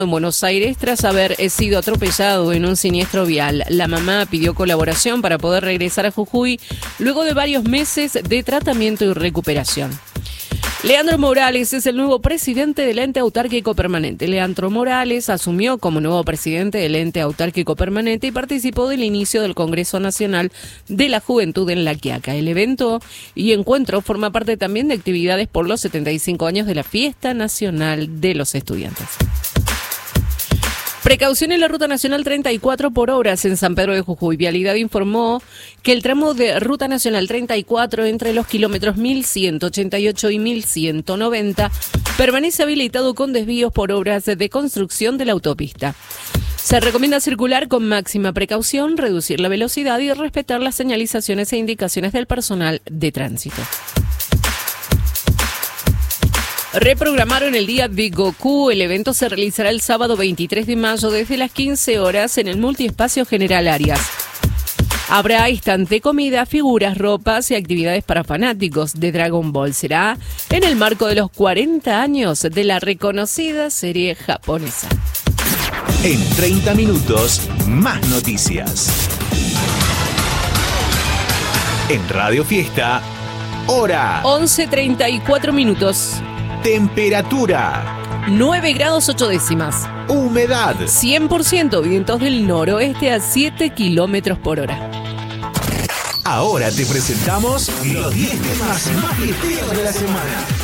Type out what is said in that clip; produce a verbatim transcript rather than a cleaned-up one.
en Buenos Aires tras haber sido atropellado en un siniestro vial. La mamá pidió colaboración para poder regresar a Jujuy luego de varios meses de tratamiento y recuperación. Leandro Morales es el nuevo presidente del ente autárquico permanente. Leandro Morales asumió como nuevo presidente del ente autárquico permanente y participó del inicio del Congreso Nacional de la Juventud en La Quiaca. El evento y encuentro forma parte también de actividades por los setenta y cinco años de la Fiesta Nacional de los Estudiantes. Precaución en la Ruta Nacional treinta y cuatro por obras en San Pedro de Jujuy. Vialidad informó que el tramo de Ruta Nacional treinta y cuatro entre los kilómetros mil ciento ochenta y ocho y mil ciento noventa permanece habilitado con desvíos por obras de construcción de la autopista. Se recomienda circular con máxima precaución, reducir la velocidad y respetar las señalizaciones e indicaciones del personal de tránsito. Reprogramaron el Día de Goku. El evento se realizará el sábado veintitrés de mayo desde las quince horas en el Multiespacio General Arias. Habrá instante comida, figuras, ropas y actividades para fanáticos de Dragon Ball. Será en el marco de los cuarenta años de la reconocida serie japonesa. En treinta minutos, más noticias. En Radio Fiesta, hora. once treinta y cuatro minutos. Temperatura. nueve grados ocho décimas. Humedad. cien por ciento vientos del noroeste a siete kilómetros por hora. Ahora te presentamos los diez temas más fiesteros de la semana.